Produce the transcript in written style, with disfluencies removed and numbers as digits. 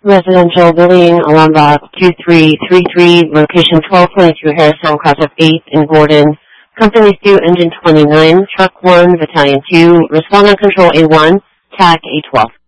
Residential bullying, alarm box 2333, location 1222 Harrison, class of 8 in Gordon. Company due engine 29, truck 1, battalion 2, respond on control A1, TAC A12.